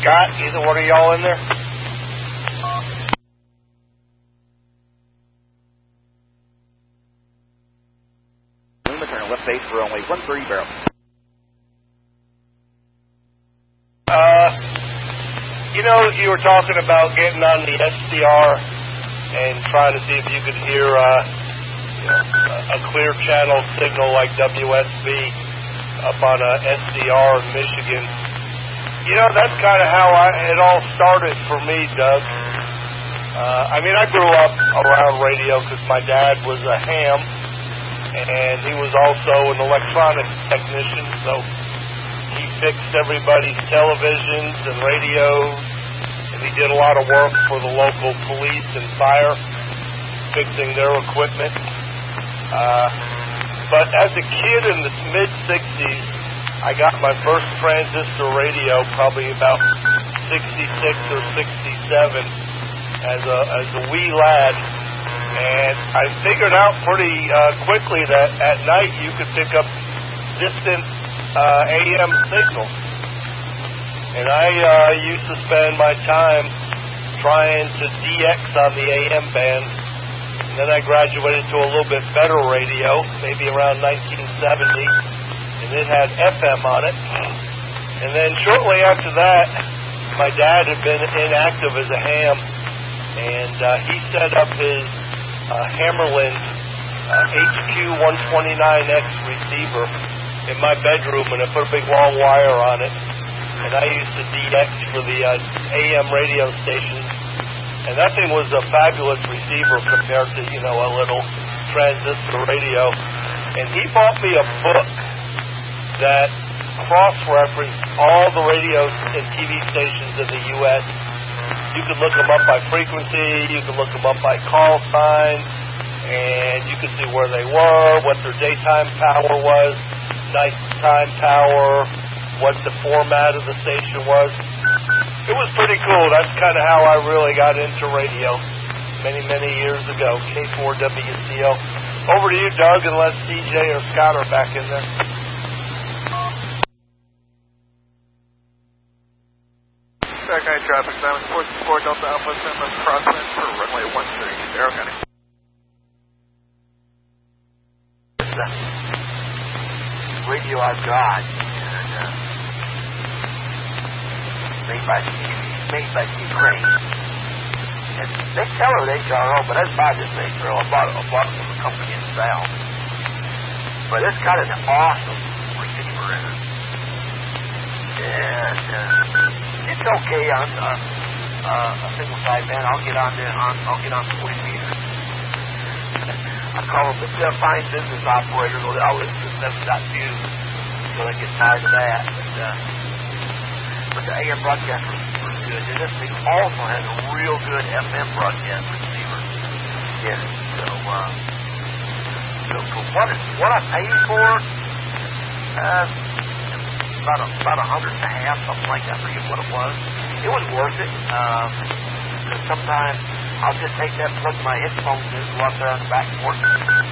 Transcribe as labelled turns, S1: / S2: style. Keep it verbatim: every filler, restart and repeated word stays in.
S1: Scott, either one of y'all in there?
S2: Turn left base for only one thirty barrel.
S1: Uh, you know, you were talking about getting on the S D R and trying to see if you could hear uh, you know, a clear channel signal like W S B up on a S D R in Michigan. You know, that's kind of how I, it all started for me, Doug. Uh, I mean, I grew up around radio because my dad was a ham, and he was also an electronics technician, so he fixed everybody's televisions and radios, and he did a lot of work for the local police and fire, fixing their equipment. Uh, but as a kid in the mid-sixties, I got my first transistor radio probably about sixty-six or sixty-seven as a, as a wee lad. And I figured out pretty uh, quickly that at night you could pick up distant uh, A M signals. And I uh, used to spend my time trying to D X on the A M band. And then I graduated to a little bit better radio, maybe around nineteen seventy. And it had F M on it. And then shortly after that, my dad had been inactive as a ham. And uh, he set up his Uh, Hammerlin uh, H Q one twenty-nine X receiver in my bedroom, and I put a big long wire on it, and I used to D X for the uh, A M radio stations, and that thing was a fabulous receiver compared to, you know, a little transistor radio. And he bought me a book that cross-referenced all the radios and T V stations in the U S You could look them up by frequency, you could look them up by call sign, and you could see where they were, what their daytime power was, nighttime power, what the format of the station was. It was pretty cool. That's kind of how I really got into radio many, many years ago. K four W C O. Over to you, Doug, unless D J or Scott are back in there.
S3: Sky traffic, Simon four four Delta Alpha, San Luis crosswind for runway one three, Arrow County.
S4: The radio I've got, and, uh, made by made by Steve Crane. And they sell it at H R O, but I didn't buy this thing, so I bought it, I bought it from a company in South. But it's got an awesome receiver in it. And, uh, it's okay on uh, uh, a single side band. I'll get on there. On, I'll get on forty meters. I call them the uh, fine business operators. I'll listen to seven dot two until I get tired of that. But, uh, but the A M broadcast was, was good. And this thing also has a real good F M broadcast receiver in it. So, uh, so for what, it, what I paid for, uh, About a, about a hundred and a half, something like that. I forget what it was. It was worth it. Um, because sometimes I'll just take that, plug my headphones in, go out there on the back porch,